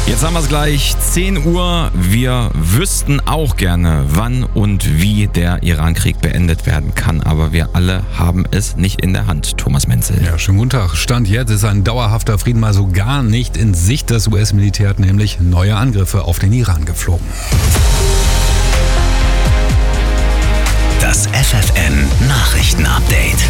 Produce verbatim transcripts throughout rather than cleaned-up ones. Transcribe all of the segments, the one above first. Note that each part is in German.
Jetzt haben wir es gleich, zehn Uhr. Wir wüssten auch gerne, wann und wie der Iran-Krieg beendet werden kann. Aber wir alle haben es nicht in der Hand. Thomas Menzel. Ja, schönen guten Tag. Stand jetzt ist ein dauerhafter Frieden mal so gar nicht in Sicht. Das U S-Militär hat nämlich neue Angriffe auf den Iran geflogen. Das F F N-Nachrichten-Update.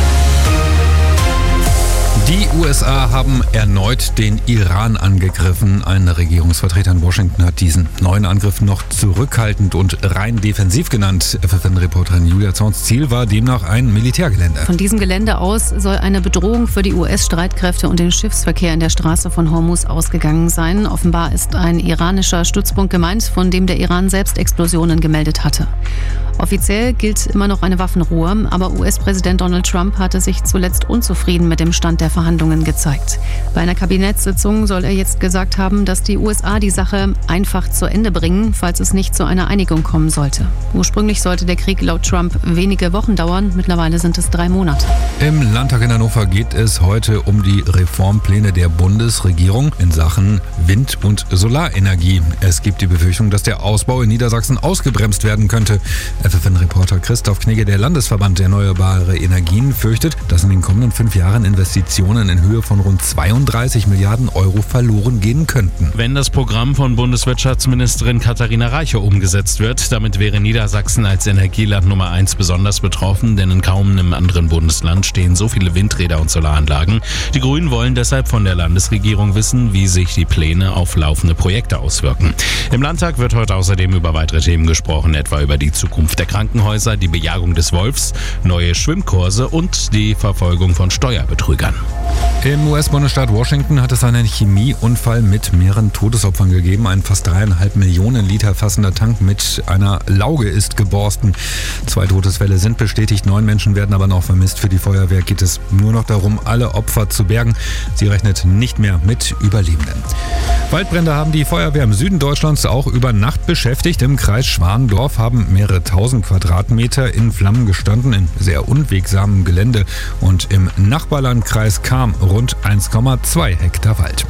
Die U S A haben erneut den Iran angegriffen. Ein Regierungsvertreter in Washington hat diesen neuen Angriff noch zurückhaltend und rein defensiv genannt. F F N-Reporterin Julia Zorns Ziel war demnach ein Militärgelände. Von diesem Gelände aus soll eine Bedrohung für die U S-Streitkräfte und den Schiffsverkehr in der Straße von Hormuz ausgegangen sein. Offenbar ist ein iranischer Stützpunkt gemeint, von dem der Iran selbst Explosionen gemeldet hatte. Offiziell gilt immer noch eine Waffenruhe, aber U S-Präsident Donald Trump hatte sich zuletzt unzufrieden mit dem Stand der Verhandlungen gezeigt. Bei einer Kabinettssitzung soll er jetzt gesagt haben, dass die U S A die Sache einfach zu Ende bringen, falls es nicht zu einer Einigung kommen sollte. Ursprünglich sollte der Krieg laut Trump wenige Wochen dauern, mittlerweile sind es drei Monate. Im Landtag in Hannover geht es heute um die Reformpläne der Bundesregierung in Sachen Wind- und Solarenergie. Es gibt die Befürchtung, dass der Ausbau in Niedersachsen ausgebremst werden könnte. F F N-Reporter Christoph Knigge, der Landesverband Erneuerbare Energien, fürchtet, dass in den kommenden fünf Jahren Investitionen in Höhe von rund zweiunddreißig Milliarden Euro verloren gehen könnten. Wenn das Programm von Bundeswirtschaftsministerin Katharina Reiche umgesetzt wird, damit wäre Niedersachsen als Energieland Nummer eins besonders betroffen, denn in kaum einem anderen Bundesland stehen so viele Windräder und Solaranlagen. Die Grünen wollen deshalb von der Landesregierung wissen, wie sich die Pläne auf laufende Projekte auswirken. Im Landtag wird heute außerdem über weitere Themen gesprochen, etwa über die Zukunft der Krankenhäuser, die Bejagung des Wolfs, neue Schwimmkurse und die Verfolgung von Steuerbetrügern. Im U S-Bundesstaat Washington hat es einen Chemieunfall mit mehreren Todesopfern gegeben. Ein fast dreieinhalb Millionen Liter fassender Tank mit einer Lauge ist geborsten. Zwei Todesfälle sind bestätigt, neun Menschen werden aber noch vermisst. Für die Feuerwehr geht es nur noch darum, alle Opfer zu bergen. Sie rechnet nicht mehr mit Überlebenden. Waldbrände haben die Feuerwehr im Süden Deutschlands auch über Nacht beschäftigt. Im Kreis Schwandorf haben mehrere tausend Quadratmeter in Flammen gestanden, in sehr unwegsamem Gelände. Und im Nachbarlandkreis Cham rund eins Komma zwei Hektar Wald.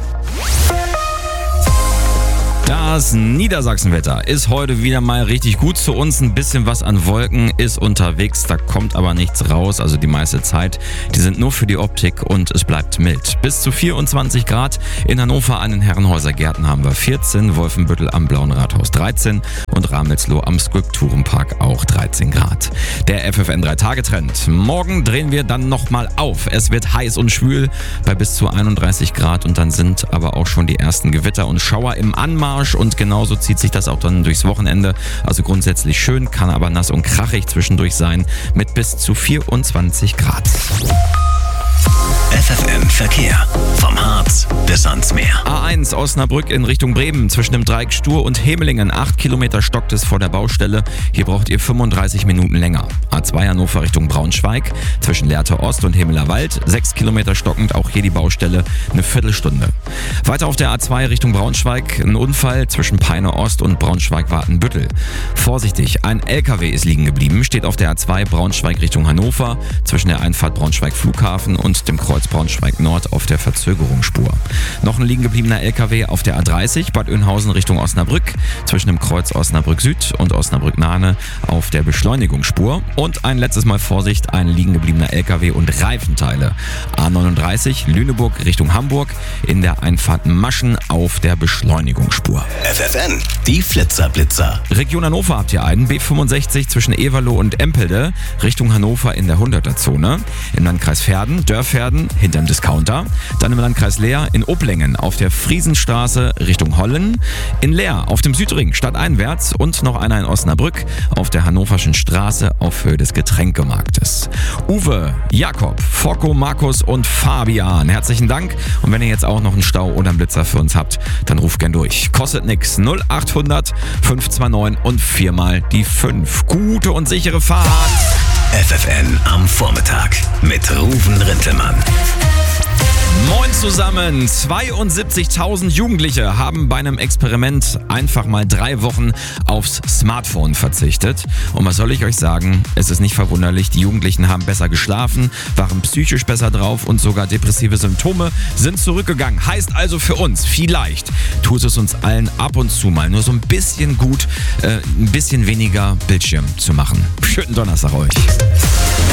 Das Niedersachsenwetter ist heute wieder mal richtig gut zu uns. Ein bisschen was an Wolken ist unterwegs, da kommt aber nichts raus. Also die meiste Zeit, die sind nur für die Optik und es bleibt mild. Bis zu vierundzwanzig Grad. In Hannover an den Herrenhäuser Gärten haben wir vierzehn, Wolfenbüttel am Blauen Rathaus dreizehn und Ramelsloh am Skulpturenpark auch dreizehn Grad. Der F F N drei Tage Trend. Morgen drehen wir dann nochmal auf. Es wird heiß und schwül bei bis zu einunddreißig Grad und dann sind aber auch schon die ersten Gewitter und Schauer im Anmarsch. Und genauso zieht sich das auch dann durchs Wochenende. Also grundsätzlich schön, kann aber nass und krachig zwischendurch sein mit bis zu vierundzwanzig Grad. F F N Verkehr. Vom Harz bis ans Meer. A eins Osnabrück in Richtung Bremen zwischen dem Dreieck Stur und Hemelingen. acht Kilometer stockt es vor der Baustelle. Hier braucht ihr fünfunddreißig Minuten länger. A zwei Hannover Richtung Braunschweig zwischen Lehrte Ost und Hemeler Wald. sechs Kilometer stockend, auch hier die Baustelle. Eine Viertelstunde. Weiter auf der A zwei Richtung Braunschweig. Ein Unfall zwischen Peine Ost und Braunschweig-Wartenbüttel. Vorsichtig, ein L K W ist liegen geblieben. Steht auf der A zwei Braunschweig Richtung Hannover zwischen der Einfahrt Braunschweig Flughafen und dem Kreuz Braunschweig Nord auf der Verzögerungsspur. Noch ein liegen gebliebener L K W auf der A dreißig Bad Oeynhausen Richtung Osnabrück zwischen dem Kreuz Osnabrück Süd und Osnabrück Nahne auf der Beschleunigungsspur. Und ein letztes Mal Vorsicht, ein liegen gebliebener L K W und Reifenteile. A neununddreißig Lüneburg Richtung Hamburg in der Einfahrt Maschen auf der Beschleunigungsspur. F F N, die Flitzer-Blitzer. Region Hannover habt ihr einen. B fünfundsechzig zwischen Everloh und Empelde Richtung Hannover in der hunderter-Zone. Im Landkreis Verden, Dörferden hinterm Discounter. Dann im Landkreis Leer in Oblingen auf der Friesenstraße Richtung Hollen. In Leer auf dem Südring stadteinwärts und noch einer in Osnabrück auf der Hannoverschen Straße auf Höhe des Getränkemarktes. Uwe, Jakob, Focko, Markus und Fabian, herzlichen Dank. Und wenn ihr jetzt auch noch einen Stau oder einen Blitzer für uns habt, dann ruft gern durch. Kostet nix. null achthundert fünf zwei neun und viermal die fünf. Gute und sichere Fahrt. F F N am Vormittag mit Ruven Rintelmann. Moin zusammen! zweiundsiebzigtausend Jugendliche haben bei einem Experiment einfach mal drei Wochen aufs Smartphone verzichtet. Und was soll ich euch sagen? Es ist nicht verwunderlich, die Jugendlichen haben besser geschlafen, waren psychisch besser drauf und sogar depressive Symptome sind zurückgegangen. Heißt also für uns, vielleicht tut es uns allen ab und zu mal nur so ein bisschen gut, äh, ein bisschen weniger Bildschirm zu machen. Schönen Donnerstag euch!